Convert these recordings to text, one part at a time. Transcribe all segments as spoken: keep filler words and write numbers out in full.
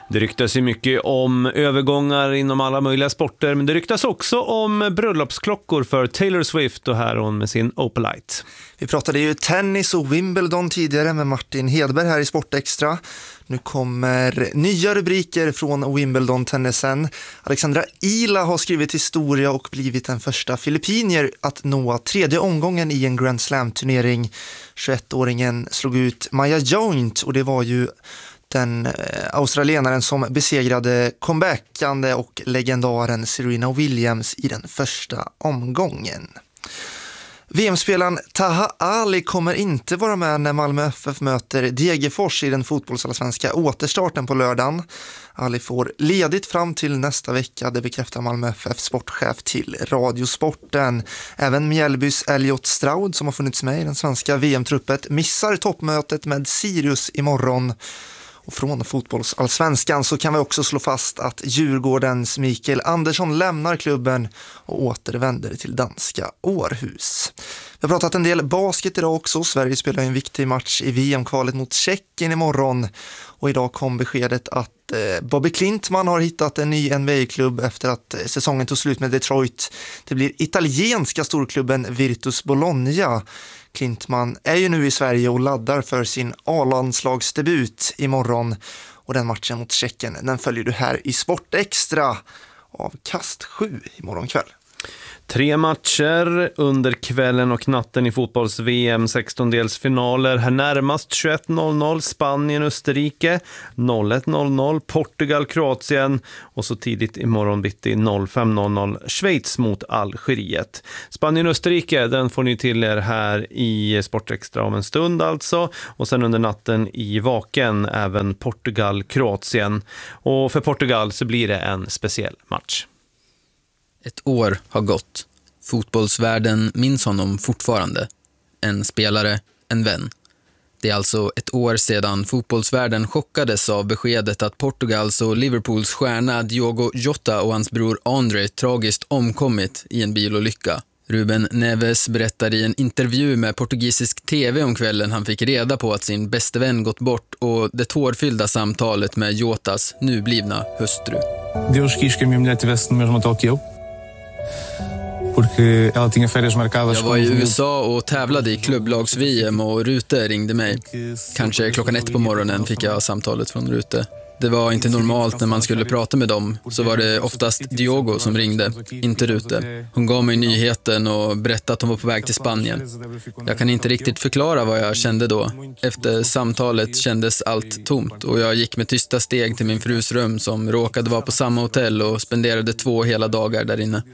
Det ryktas ju mycket om övergångar inom alla möjliga sporter, men det ryktas också om bröllopsklockor för Taylor Swift, och här hon med sin Opalite. Vi pratade ju tennis och Wimbledon tidigare med Martin Hedberg här i Sportextra. Nu kommer nya rubriker från Wimbledon-tennisen. Alexandra Ila har skrivit historia och blivit den första filippinier att nå tredje omgången i en Grand Slam-turnering. tjugoettåringen slog ut Maya Joint, och det var ju den australienaren som besegrade comebackande och legendaren Serena Williams i den första omgången. V M-spelaren Taha Ali kommer inte vara med när Malmö F F möter Degerfors i den fotbollsallsvenska återstarten på lördagen. Ali får ledigt fram till nästa vecka, det bekräftar Malmö F F sportchef till Radiosporten. Även Mjällbys Elliot Stroud, som har funnits med i den svenska V M-truppet, missar toppmötet med Sirius imorgon. Och från fotbollsallsvenskan så kan vi också slå fast att Djurgårdens Mikael Andersson lämnar klubben och återvänder till danska Århus. Vi har pratat en del basket idag också. Sverige spelar en viktig match i V M-kvalet mot Tjeckien imorgon. Och idag kom beskedet att eh, Bobby Klintman har hittat en ny N B A-klubb efter att eh, säsongen tog slut med Detroit. Det blir italienska storklubben Virtus Bologna. Klintman är ju nu i Sverige och laddar för sin A-landslagsdebut imorgon. Och den matchen mot Tjeckien, den följer du här i Sportextra av Kast sju imorgon kväll. Tre matcher under kvällen och natten i fotbolls-V M, sextondelsfinaler. Här närmast tjugoett noll noll Spanien-Österrike, noll ett noll noll Portugal-Kroatien och så tidigt imorgon bitti noll fem noll noll Schweiz mot Algeriet. Spanien-Österrike, den får ni till er här i Sportextra om en stund alltså. Och sen under natten i Vaken även Portugal-Kroatien. Och för Portugal så blir det en speciell match. Ett år har gått. Fotbollsvärlden minns honom fortfarande. En spelare, en vän. Det är alltså ett år sedan fotbollsvärlden chockades av beskedet att Portugals och Liverpools stjärna Diogo Jota och hans bror André tragiskt omkommit i en bilolycka. Ruben Neves berättar i en intervju med portugisisk tv om kvällen han fick reda på att sin bäste vän gått bort, och det tårfyllda samtalet med Jotas nublivna hustru. Deus quis que a minha mulher tivesse no mesmo hotel que eu. Porque ela tinha férias marcadas. Jag var i U S A och tävlade i klubblags-V M och Rute ringde mig. Kanske klockan ett på morgonen fick jag samtalet från Rute. Det var inte normalt när man skulle prata med dem, så var det oftast Diogo som ringde, inte Rute. Hon gav mig nyheten och berättade att hon var på väg till Spanien. Jag kan inte riktigt förklara vad jag kände då. Efter samtalet kändes allt tomt och jag gick med tysta steg till min frus rum som råkade vara på samma hotell och spenderade två hela dagar där inne.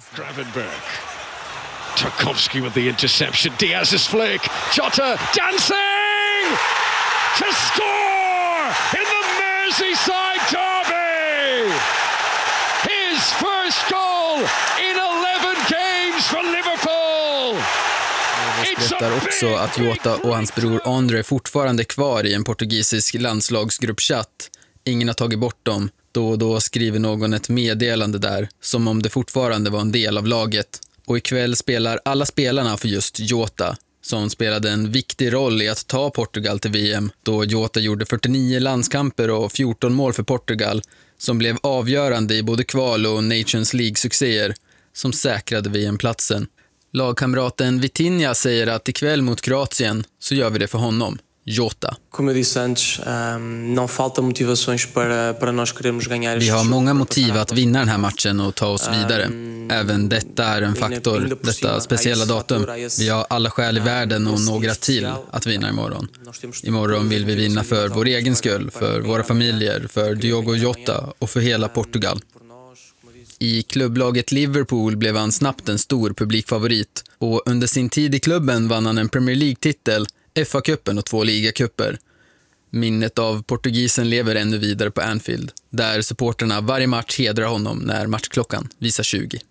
Tarkovsky with the interception. Diaz's flick. Jota dancing to score in the Merseyside derby. His first goal in eleven games for Liverpool. Det berättar också att Jota och hans bror André fortfarande är kvar i en portugisisk landslagsgruppchatt. Ingen har tagit bort dem. Då och då skriver någon ett meddelande där, som om det fortfarande var en del av laget. Och ikväll spelar alla spelarna för just Jota, som spelade en viktig roll i att ta Portugal till V M, då Jota gjorde fyrtionio landskamper och fjorton mål för Portugal, som blev avgörande i både kval- och Nations League-succéer, som säkrade V M-platsen. Lagkamraten Vitinha säger att ikväll mot Kroatien så gör vi det för honom, Jota. Como eu disse antes, um, não falta motivações para para nós queremos ganhar. Vi har många motiv att vinna den här matchen och ta oss vidare. Även detta är en faktor, detta speciella datum. Vi har alla skäl i världen och några till att vinna imorgon. Imorgon vill vi vinna för vår egen skull, för våra familjer, för Diogo Jota och för hela Portugal. I klubblaget Liverpool blev han snabbt en stor publikfavorit, och under sin tid i klubben vann han en Premier League-titel, F A-cupen och två ligacupper. Minnet av portugisen lever ännu vidare på Anfield, där supporterna varje match hedrar honom när matchklockan visar tjugo.